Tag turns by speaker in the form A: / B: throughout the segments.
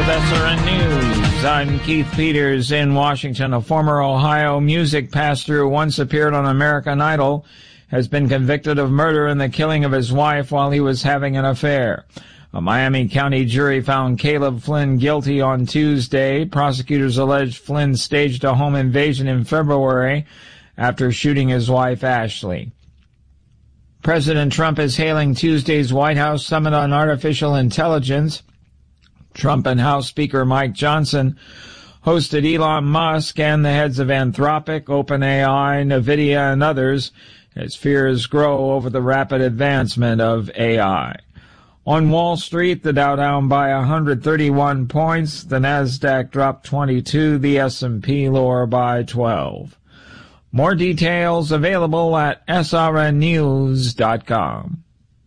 A: with SRN News. I'm Keith Peters in Washington. A former Ohio music pastor who once appeared on American Idol has been convicted of murder in the killing of his wife while he was having an affair. A Miami County jury found Caleb Flynn guilty on Tuesday. Prosecutors alleged Flynn staged a home invasion in February after shooting his wife, Ashley. President Trump is hailing Tuesday's White House Summit on Artificial Intelligence. Trump and House Speaker Mike Johnson hosted Elon Musk and the heads of Anthropic, OpenAI, NVIDIA, and others as fears grow over the rapid advancement of AI. On Wall Street, the Dow down by 131 points, the Nasdaq dropped 22, the S&P lower by 12. More details available at srnnews.com.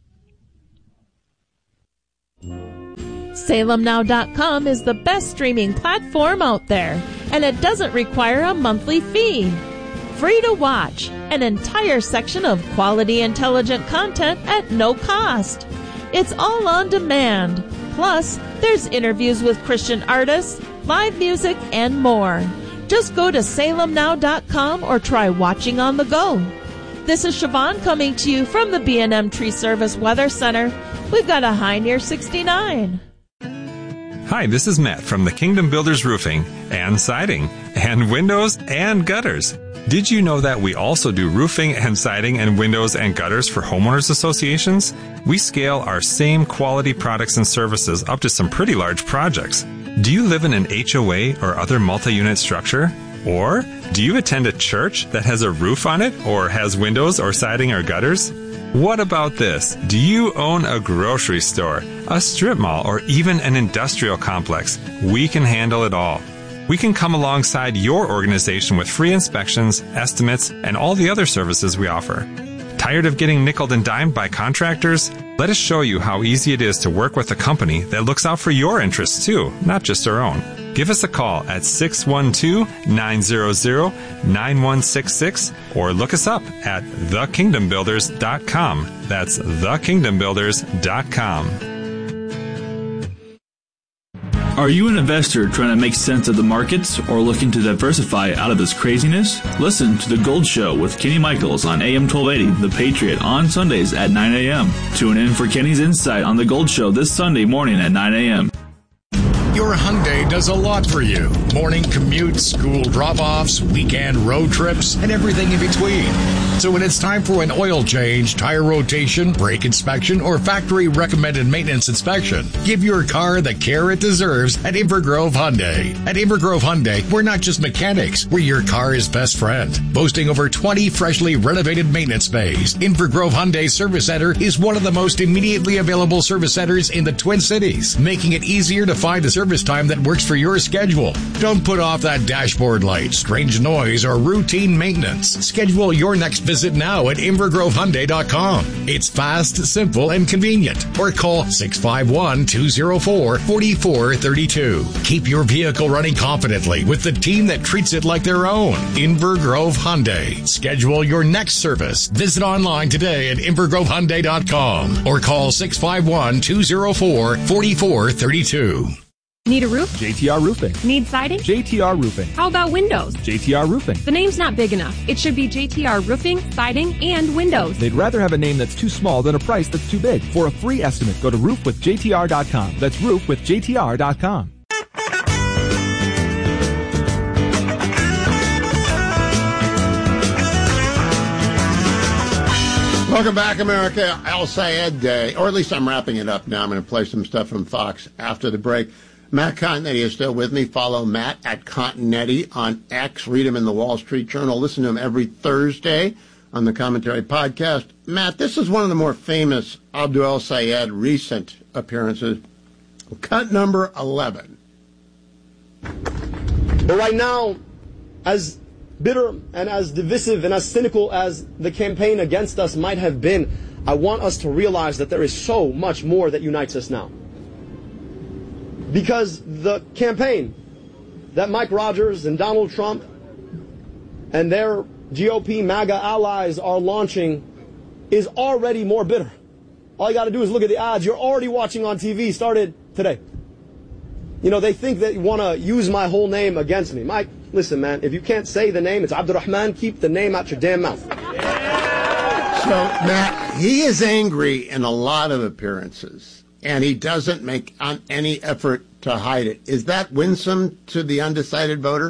B: SalemNow.com is the best streaming platform out there, and it doesn't require a monthly fee. Free to watch, an entire section of quality, intelligent content at no cost. It's all on demand. Plus, there's interviews with Christian artists, live music, and more. Just go to SalemNow.com or try watching on the go. This is Siobhan coming to you from the B&M Tree Service Weather Center. We've got a high near 69.
C: Hi, this is Matt from the Kingdom Builders Roofing and Siding and Windows and Gutters. Did you know that we also do roofing and siding and windows and gutters for homeowners associations? We scale our same quality products and services up to some pretty large projects. Do you live in an HOA or other multi-unit structure? Or do you attend a church that has a roof on it or has windows or siding or gutters? What about this? Do you own a grocery store, a strip mall, or even an industrial complex? We can handle it all. We can come alongside your organization with free inspections, estimates, and all the other services we offer. Tired of getting nickeled and dimed by contractors? Let us show you how easy it is to work with a company that looks out for your interests too, not just our own. Give us a call at 612-900-9166 or look us up at thekingdombuilders.com. That's thekingdombuilders.com.
D: Are you an investor trying to make sense of the markets or looking to diversify out of this craziness? Listen to The Gold Show with Kenny Michaels on AM 1280, The Patriot, on Sundays at 9 a.m. Tune in for Kenny's insight on The Gold Show this Sunday morning at 9 a.m.
E: Your Hyundai does a lot for you. Morning commutes, school drop-offs, weekend road trips, and everything in between. So when it's time for an oil change, tire rotation, brake inspection, or factory-recommended maintenance inspection, give your car the care it deserves at Invergrove Hyundai. At Invergrove Hyundai, we're not just mechanics, we're your car's best friend. Boasting over 20 freshly renovated maintenance bays, Invergrove Hyundai Service Center is one of the most immediately available service centers in the Twin Cities, making it easier to find a service time that works for your schedule. Don't put off that dashboard light, strange noise, or routine maintenance. Schedule your next visit now at InvergroveHyundai.com. It's fast, simple, and convenient. Or call 651-204-4432. Keep your vehicle running confidently with the team that treats it like their own. Invergrove Hyundai. Schedule your next service. Visit online today at InvergroveHyundai.com or call 651-204-4432.
F: Need a roof?
G: JTR Roofing.
F: Need siding?
G: JTR Roofing.
F: How about windows?
G: JTR Roofing.
F: The name's not big enough. It should be JTR Roofing, Siding, and Windows.
G: They'd rather have a name that's too small than a price that's too big. For a free estimate, go to roofwithjtr.com. That's roofwithjtr.com.
H: Welcome back, America. Al Sayed Day, or at least I'm wrapping it up now. I'm going to play some stuff from Fox after the break. Matt Continetti is still with me. Follow Matt at Continetti on X. Read him in the Wall Street Journal. Listen to him every Thursday on the Commentary Podcast. Matt, this is one of the more famous Abdul El Sayed recent appearances. Cut number 11.
I: But right now, as bitter and as divisive and as cynical as the campaign against us might have been, I want us to realize that there is so much more that unites us now. Because the campaign that Mike Rogers and Donald Trump and their GOP MAGA allies are launching is already more bitter. All you got to do is look at the odds. You're already watching on TV, started today. they think that you want to use my whole name against me. Mike, listen, man, if you can't say the name, it's Abdurrahman, keep the name out your damn mouth.
H: So, Matt, he is angry in a lot of appearances, and he doesn't make any effort to hide it. Is that winsome to the undecided voter?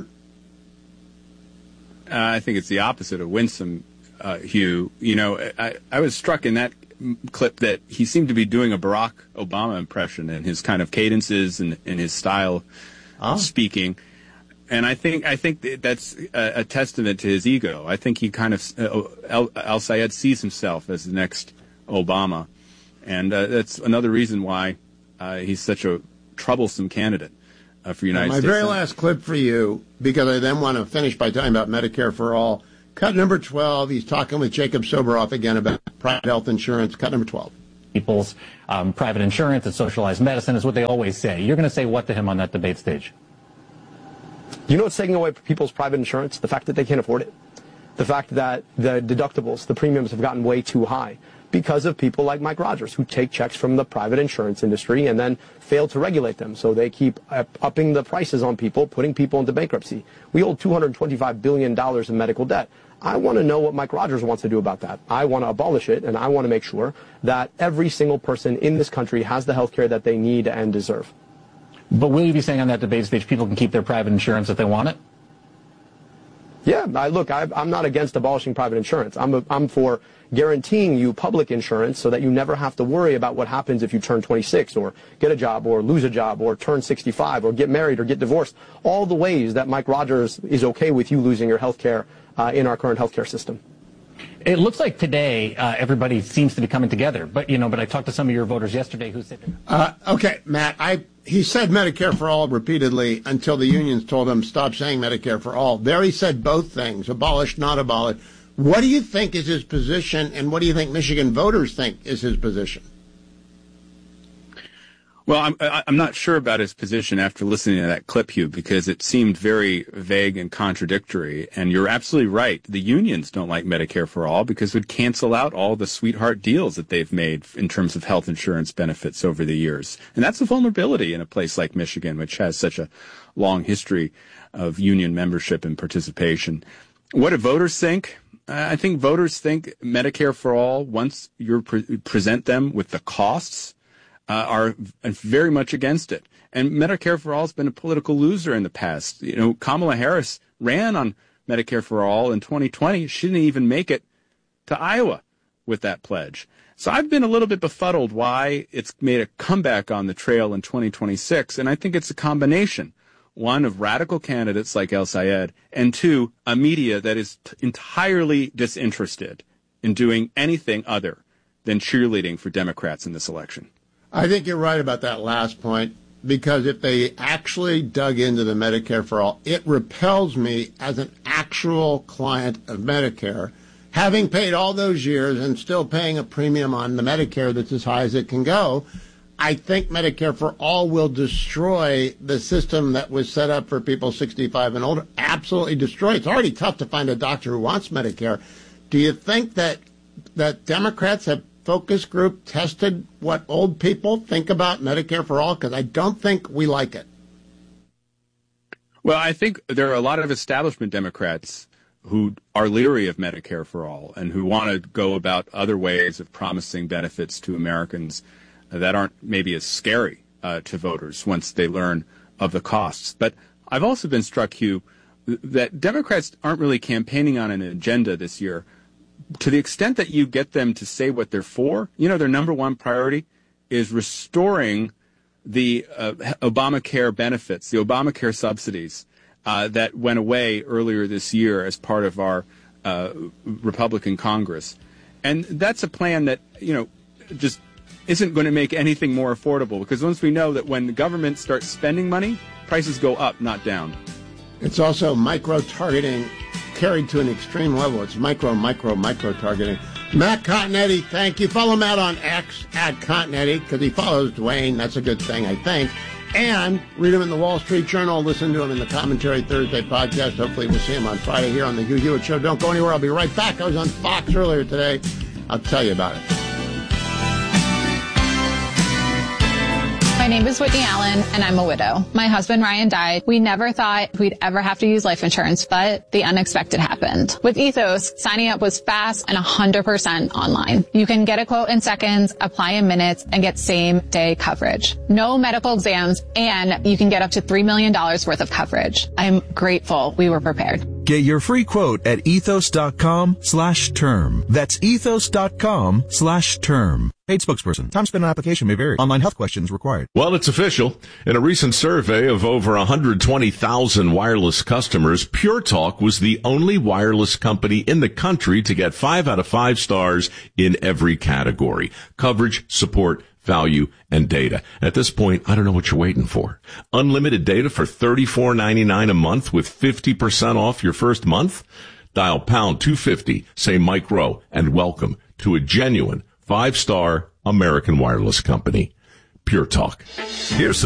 J: I think it's the opposite of winsome, Hugh. I was struck in that clip that he seemed to be doing a Barack Obama impression in his kind of cadences and in his style of speaking. And I think that's a testament to his ego. I think he kind of, Al-Sayed sees himself as the next Obama. And that's another reason why he's such a troublesome candidate for United States.
H: My very last clip for you, because I then want to finish by talking about Medicare for All. Cut number 12, he's talking with Jacob Soboroff again about private health insurance. Cut number 12.
K: People's private insurance and socialized medicine is what they always say. You're going to say what to him on that debate stage?
I: You know what's taking away people's private insurance? The fact that they can't afford it. The fact that the deductibles, the premiums have gotten way too high because of people like Mike Rogers who take checks from the private insurance industry and then fail to regulate them. So they keep upping the prices on people, putting people into bankruptcy. We hold $225 billion in medical debt. I want to know what Mike Rogers wants to do about that. I want to abolish it, and I want to make sure that every single person in this country has the health care that they need and deserve.
K: But will you be saying on that debate stage people can keep their private insurance if they want it?
I: Yeah, I'm not against abolishing private insurance. I'm for guaranteeing you public insurance so that you never have to worry about what happens if you turn 26 or get a job or lose a job or turn 65 or get married or get divorced. All the ways that Mike Rogers is okay with you losing your health care in our current health care system.
K: It looks like today everybody seems to be coming together. But I talked to some of your voters yesterday who said...
H: Okay, Matt, he said Medicare for All repeatedly until the unions told him stop saying Medicare for All. There he said both things, abolish, not abolish. What do you think is his position, and what do you think Michigan voters think is his position?
J: Well, I'm not sure about his position after listening to that clip, Hugh, because it seemed very vague and contradictory. And you're absolutely right. The unions don't like Medicare for All because it would cancel out all the sweetheart deals that they've made in terms of health insurance benefits over the years. And that's a vulnerability in a place like Michigan, which has such a long history of union membership and participation. What do voters think? I think voters think Medicare for All, once you present them with the costs, are very much against it. And Medicare for All has been a political loser in the past. Kamala Harris ran on Medicare for All in 2020. She didn't even make it to Iowa with that pledge. So I've been a little bit befuddled why it's made a comeback on the trail in 2026. And I think it's a combination, one, of radical candidates like El-Sayed, and two, a media that is entirely disinterested in doing anything other than cheerleading for Democrats in this election.
H: I think you're right about that last point, because if they actually dug into the Medicare for All, it repels me as an actual client of Medicare, having paid all those years and still paying a premium on the Medicare that's as high as it can go. I think Medicare for All will destroy the system that was set up for people 65 and older. Absolutely destroy it. It's already tough to find a doctor who wants Medicare. Do you think that Democrats have focus group tested what old people think about Medicare for All? Because I don't think we like it.
J: Well, I think there are a lot of establishment Democrats who are leery of Medicare for All and who want to go about other ways of promising benefits to Americans that aren't maybe as scary to voters once they learn of the costs. But I've also been struck, Hugh, that Democrats aren't really campaigning on an agenda this year. To the extent that you get them to say what they're for, their number one priority is restoring the Obamacare benefits, the Obamacare subsidies that went away earlier this year as part of our Republican Congress. And that's a plan that, just isn't going to make anything more affordable, because once we know that when the government starts spending money, prices go up, not down.
H: It's also micro-targeting carried to an extreme level. It's micro-targeting. Matt Continetti, thank you. Follow Matt on X @Continetti, because he follows Dwayne. That's a good thing, I think. And read him in the Wall Street Journal. Listen to him in the Commentary Thursday podcast. Hopefully we'll see him on Friday here on the Hugh Hewitt Show. Don't go anywhere. I'll be right back. I was on Fox earlier today. I'll tell you about it.
L: My name is Whitney Allen, and I'm a widow. My husband, Ryan, died. We never thought we'd ever have to use life insurance, but the unexpected happened. With Ethos, signing up was fast and 100% online. You can get a quote in seconds, apply in minutes, and get same-day coverage. No medical exams, and you can get up to $3 million worth of coverage. I'm grateful we were prepared.
M: Get your free quote at ethos.com/term. That's ethos.com/term. Paid spokesperson. Time spent on application may vary. Online health questions required.
N: Well, it's official. In a recent survey of over 120,000 wireless customers, Pure Talk was the only wireless company in the country to get 5 out of 5 stars in every category: coverage, support, value, and data. At this point, I don't know what you're waiting for. Unlimited data for $34.99 a month with 50% off your first month? Dial pound 250, say Mike Rowe, and welcome to a genuine 5-star American wireless company. Pure Talk. Here's some